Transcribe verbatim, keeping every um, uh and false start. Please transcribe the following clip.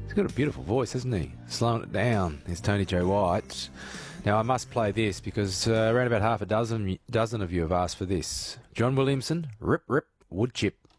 He's got a beautiful voice, hasn't he? Slowing it down. There's Tony Joe White. Now, I must play this because uh, around about half a dozen dozen of you have asked for this. John Williamson, Rip Rip Wood Chip.